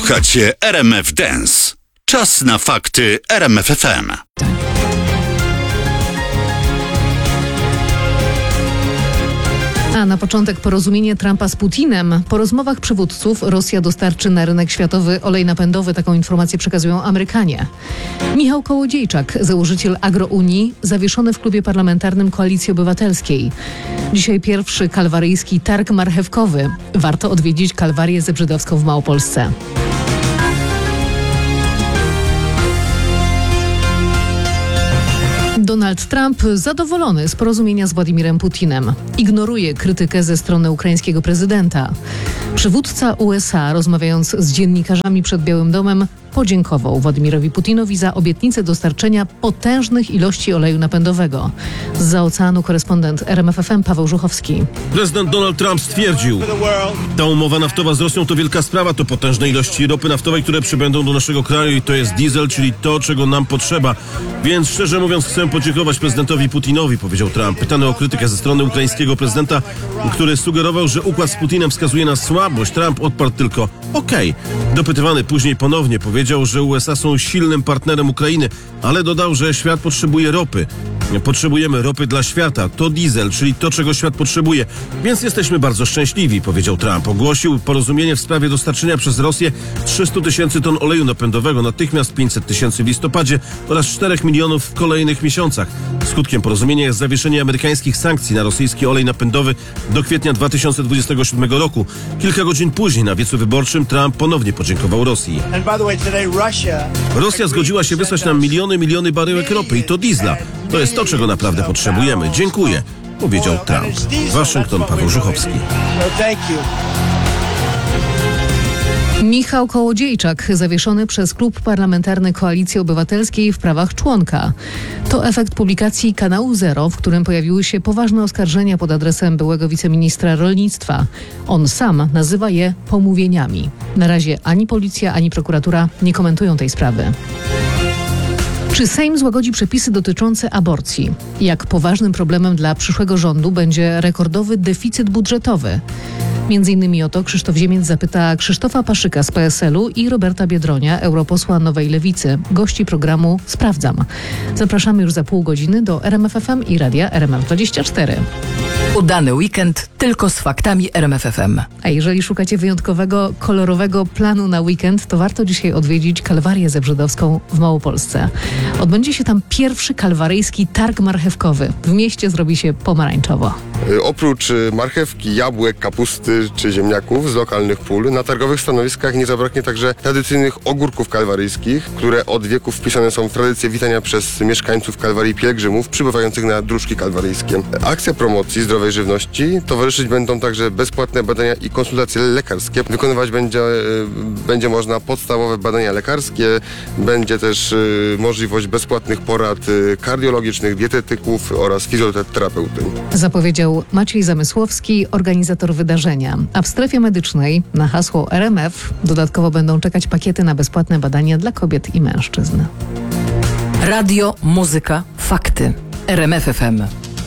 Słuchacie RMF Dance. Czas na fakty RMF FM. A na początek porozumienie Trumpa z Putinem. Po rozmowach przywódców Rosja dostarczy na rynek światowy olej napędowy. Taką informację przekazują Amerykanie. Michał Kołodziejczak, założyciel Agrounii, zawieszony w klubie parlamentarnym Koalicji Obywatelskiej. Dzisiaj pierwszy kalwaryjski targ marchewkowy. Warto odwiedzić Kalwarię Zebrzydowską w Małopolsce. Donald Trump zadowolony z porozumienia z Władimirem Putinem. Ignoruje krytykę ze strony ukraińskiego prezydenta. Przywódca USA, rozmawiając z dziennikarzami przed Białym Domem, podziękował Władimirowi Putinowi za obietnicę dostarczenia potężnych ilości oleju napędowego. Zza oceanu korespondent RMF FM Paweł Żuchowski. Prezydent Donald Trump stwierdził: ta umowa naftowa z Rosją to wielka sprawa, to potężne ilości ropy naftowej, które przybędą do naszego kraju i to jest diesel, czyli to, czego nam potrzeba. Więc szczerze mówiąc chcę podziękować prezydentowi Putinowi, powiedział Trump. Pytany o krytykę ze strony ukraińskiego prezydenta, który sugerował, że układ z Putinem wskazuje na słabość, Trump odparł tylko okej. Dopytywany później ponownie powiedział, że USA są silnym partnerem Ukrainy, ale dodał, że świat potrzebuje ropy. Potrzebujemy ropy dla świata. To diesel, czyli to, czego świat potrzebuje. Więc jesteśmy bardzo szczęśliwi, powiedział Trump. Ogłosił porozumienie w sprawie dostarczenia przez Rosję 300 tysięcy ton oleju napędowego, natychmiast 500 tysięcy w listopadzie oraz 4 milionów w kolejnych miesiącach. Skutkiem porozumienia jest zawieszenie amerykańskich sankcji na rosyjski olej napędowy do kwietnia 2027 roku. Kilka godzin później na wiecu wyborczym Trump ponownie podziękował Rosji. Rosja zgodziła się wysłać nam miliony baryłek ropy i to diesla. To jest to, czego naprawdę potrzebujemy. Dziękuję, powiedział Trump. Waszyngton, Paweł Żuchowski. Michał Kołodziejczak, zawieszony przez klub parlamentarny Koalicji Obywatelskiej w prawach członka. To efekt publikacji kanału Zero, w którym pojawiły się poważne oskarżenia pod adresem byłego wiceministra rolnictwa. On sam nazywa je pomówieniami. Na razie ani policja, ani prokuratura nie komentują tej sprawy. Czy Sejm złagodzi przepisy dotyczące aborcji? Jak poważnym problemem dla przyszłego rządu będzie rekordowy deficyt budżetowy? Między innymi o to Krzysztof Ziemiec zapyta Krzysztofa Paszyka z PSL-u i Roberta Biedronia, europosła Nowej Lewicy, gości programu Sprawdzam. Zapraszamy już za pół godziny do RMF FM i radia RMF24. Udany weekend tylko z faktami RMF FM. A jeżeli szukacie wyjątkowego, kolorowego planu na weekend, to warto dzisiaj odwiedzić Kalwarię Zebrzydowską w Małopolsce. Odbędzie się tam pierwszy kalwaryjski targ marchewkowy. W mieście zrobi się pomarańczowo. Oprócz marchewki, jabłek, kapusty czy ziemniaków z lokalnych pól, na targowych stanowiskach nie zabraknie także tradycyjnych ogórków kalwaryjskich, które od wieków wpisane są w tradycję witania przez mieszkańców Kalwarii pielgrzymów przybywających na dróżki kalwaryjskie. Akcja promocji zdrowej żywności towarzyszyć będą także bezpłatne badania i konsultacje lekarskie. Wykonywać będzie można podstawowe badania lekarskie, będzie też możliwość bezpłatnych porad kardiologicznych, dietetyków oraz fizjoterapeuty. Zapowiedział Maciej Zamysłowski, organizator wydarzenia. A w strefie medycznej na hasło RMF dodatkowo będą czekać pakiety na bezpłatne badania dla kobiet i mężczyzn. Radio, muzyka, fakty. RMF FM.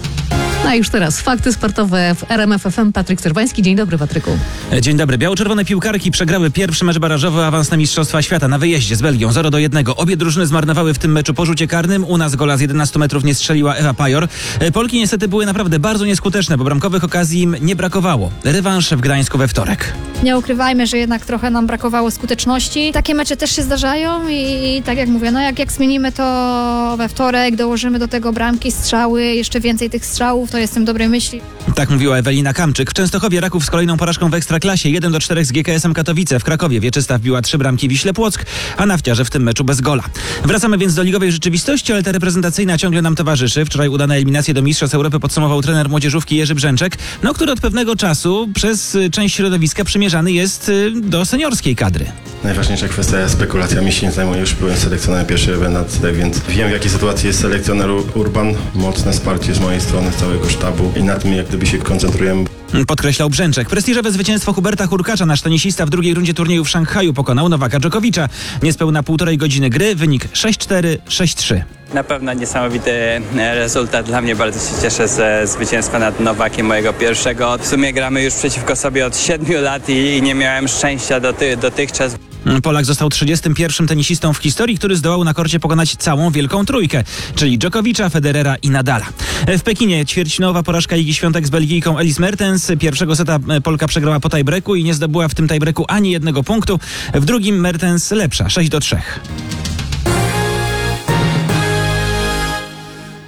A już teraz fakty sportowe w RMF FM. Patryk Cerwański. Dzień dobry, Patryku. Dzień dobry. Biało-czerwone piłkarki przegrały pierwszy mecz barażowy, awans na Mistrzostwa Świata na wyjeździe z Belgią 0-1. Obie drużyny zmarnowały w tym meczu po rzucie karnym. U nas gola z 11 metrów nie strzeliła Ewa Pajor. Polki niestety były naprawdę bardzo nieskuteczne, bo bramkowych okazji im nie brakowało. Rewanż w Gdańsku we wtorek. Nie ukrywajmy, że jednak trochę nam brakowało skuteczności. Takie mecze też się zdarzają i tak jak mówię, no jak zmienimy to we wtorek, dołożymy do tego bramki, strzały, jeszcze więcej tych strzałów, to jestem dobrej myśli. Tak mówiła Ewelina Kamczyk. W Częstochowie Raków z kolejną porażką w Ekstraklasie 1-4 z GKS-em Katowice. W Krakowie Wieczysta wbiła 3 bramki Wiśle Płock, a Nafciarze w tym meczu bez gola. Wracamy więc do ligowej rzeczywistości, ale ta reprezentacyjna ciągle nam towarzyszy. Wczoraj udane eliminacje do Mistrzostw Europy podsumował trener młodzieżówki Jerzy Brzęczek, który od pewnego czasu przez część środowiska przymierzany jest do seniorskiej kadry. Najważniejsza kwestia spekulacjami się nie zajmuję. Już byłem selekcjonerem pierwszej reprezentacji, więc wiem, w jakiej sytuacji jest selekcjoner Urban. Mocne wsparcie z mojej strony, z całego sztabu i na tym jak gdyby się koncentrujemy. Podkreślał Brzęczek. Prestiżowe zwycięstwo Huberta Hurkacza, nasz tenisista w drugiej rundzie turnieju w Szanghaju pokonał Nowaka Dżokowicza. Niespełna 1,5 godziny gry, wynik 6-4, 6-3. Na pewno niesamowity rezultat. Dla mnie bardzo się cieszę ze zwycięstwa nad Nowakiem, mojego pierwszego. W sumie gramy już przeciwko sobie od 7 lat i nie miałem szczęścia dotychczas. Polak został 31. tenisistą w historii, który zdołał na korcie pokonać całą wielką trójkę, czyli Djokovic'a, Federera i Nadala. W Pekinie ćwierćfinałowa porażka Igi Świątek z Belgijką Elise Mertens. Pierwszego seta Polka przegrała po tiebreaku i nie zdobyła w tym tiebreaku ani jednego punktu. W drugim Mertens lepsza, 6-3.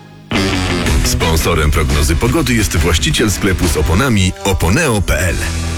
Sponsorem prognozy pogody jest właściciel sklepu z oponami oponeo.pl.